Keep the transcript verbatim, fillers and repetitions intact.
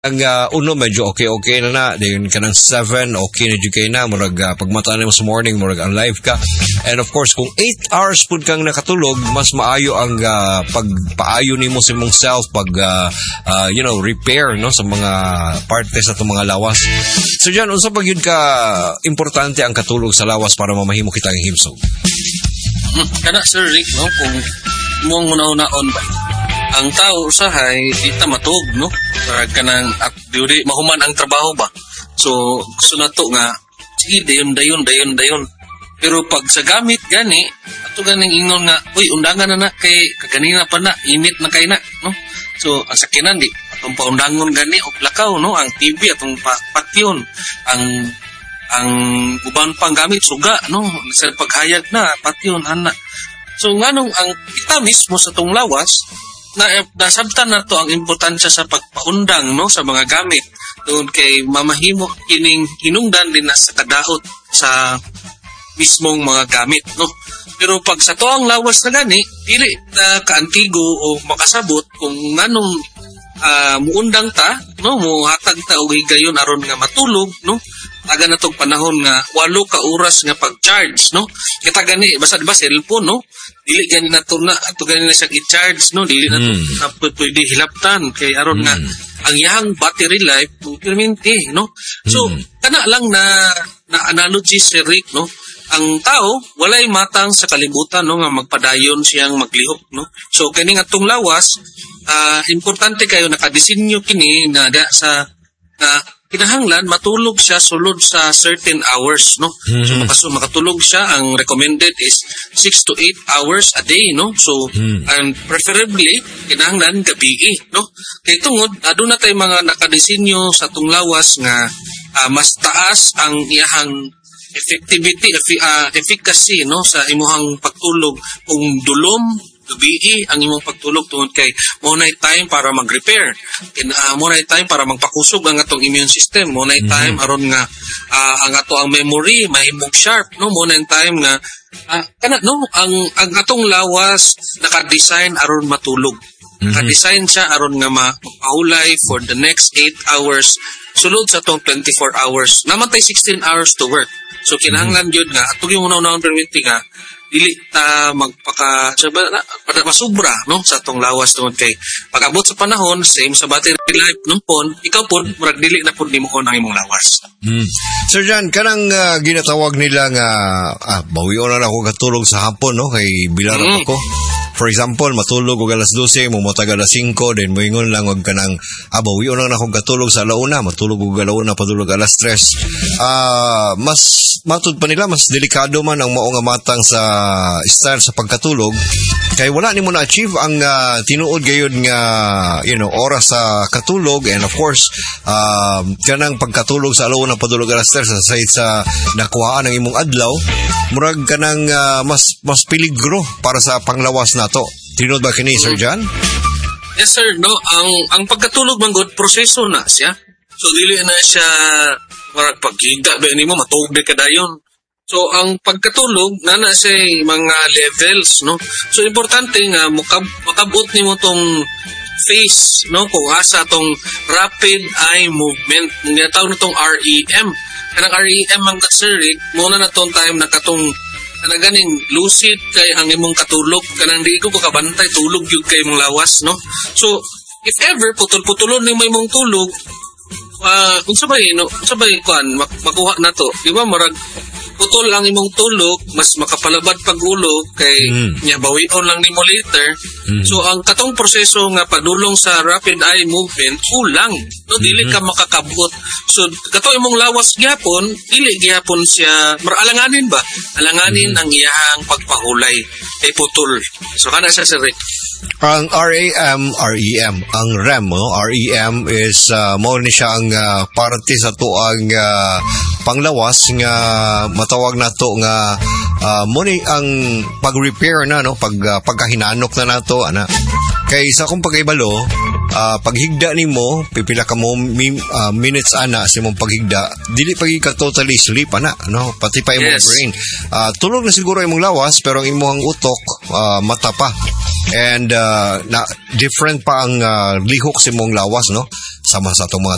ang uh, uno medyo okay-okay na na, then kanang seven okay na jud kay na murag uh, pagmata na mo sa morning murag alive ka. And of course kung eight hours pud kang nakatulog, mas maayo ang uh, pagpaayo nimo sa imong self pag uh, uh, you know repair no sa mga partes sa mga lawas. So diyan unsa pag yun ka importante ang katulog sa lawas para mamahimo kita ang himsog. Hmm, kana Sir Rick no kung mong una-unaon ba ang tao usahay kita matug no para kanang at diuri mahuman ang trabaho ba so gusto na to nga sige dayon dayon dayon dayon pero pag sa gamit gani ato ganing ingon nga uy undangan na na kay kaganina pa na init na kay na no so ang sakinan di atong paundangon gani og lakaw no ang T V atong patyon ang ang uban pang gamit suga no sa paghayag na patyon ana so nganong ang kita mismo sa tong lawas na nasabtan na to ang importansya sa pagpaundang no sa mga gamit doon kay mamahimo kining hinungdan din na sa kadaot sa mismong mga gamit no pero pag sa to ang lawas na gani dili na kaantigo o makasabot kung nganong uh, muundang ta no mo hatag ta og higayon aron nga matulog no aga na tong panahon nga walo ka oras nga pag-charge no kita gani basta diba cellphone no dili gani na to na ato gani na siya i-charge no dili na to mm. na pwede hilaptan kay aron mm. nga ang iyang battery life permanente no so mm. kana lang na na analogy si Rick no ang tao walay matang sa kalibutan no nga magpadayon siyang maglihok no so kini atong lawas uh, importante kayo nakadesinyo kini na da sa uh, kinahanglan matulog siya sulod sa certain hours no mm-hmm. so makaso makatulog siya ang recommended is six to eight hours a day no so mm. and preferably kinahanglan gabi no kay tungod aduna tay mga nakadesinyo sa tong lawas nga uh, mas taas ang iyahang effectivity uh, efficacy no sa imong pagtulog kung dulom gabi ang imong pagtulog tungod kay mo nay time para mag-repair uh, mo nay time para magpakusog ang atong immune system mo nay time mm-hmm. aron nga uh, ang ato ang memory mahimong sharp no mo nay time nga uh, kana no ang ang atong lawas naka-design aron matulog mm-hmm. naka-design siya aron nga mapahulay for the next eight hours sulod sa atong twenty-four hours naman tay sixteen hours to work so kinahanglan mm-hmm. gyud nga atong yung una-unang permit nga dili ta magpaka sabi na masubra no sa atong lawas tungod kay pag-abot sa panahon same sa battery life nung pon ikaw pon murag dili na pud nimo kon ang imong lawas. Hmm. Sir John kanang uh, ginatawag nila nga ah, bawion na ako katulog sa hapon no kay bilar mm. ako. For example, matulog og alas twelve, mumutag alas five, then moingon lang og kanang abawi una na akong katulog sa alauna, matulog og alauna, patulog alas tres. Ah, uh, mas matud pa nila mas delikado man ang mao nga matang sa style sa pagkatulog kay wala nimo na achieve ang uh, tinuod gayud nga you know oras sa katulog and of course uh, kanang pagkatulog sa alauna patulog alas tres sa sa nakuhaan ang imong adlaw murag kanang uh, mas mas peligro para sa panglawas nato. Tinuod ba kini Sir John? Yes sir, no ang ang pagkatulog man gud proseso na siya. So dili na siya marag pagkita ba nimo matug ka dayon. So ang pagkatulog na na siya mga levels no. So importante nga makab makabot nimo tong phase no kung asa tong rapid eye movement nga tawag nitong R E M. Kanang R E M ang sir mo na natong time na katong kana ganing lucid kay ang imong katulog kanang di ko kabantay tulog gyud kay imong lawas no. So if ever putol-putulon nimo imong tulog uh, kung sabay no sabay kuan makuha na to di ba marag putol ang imong tulog mas makapalabad pag-ulog kay mm. nya bawion lang nimo later mm. so ang katong proseso nga padulong sa rapid eye movement kulang no dili mm-hmm. ka makakabot so kato imong lawas gyapon dili gyapon siya maralanganin ba alanganin mm-hmm. ang iyang pagpahulay kay putol so kana siya sir. Ang R A M, R E M, ang R E M, no? R E M is uh, mo ni siya ang uh, parte sa to ang uh, panglawas nga matawag nato nga uh, mo ni ang pag-repair na no pag uh, pagkahinanok na nato ana kay sa kung pag-ibalo uh, paghigda nimo pipila ka mo mi, uh, minutes ana sa imong paghigda dili pagi ka totally sleep ana no pati pa imong yes. brain uh, tulog na siguro imong lawas pero ang imong utok uh, mata pa and uh, na different pa ang uh, lihok sa imong lawas no sama sa atong mga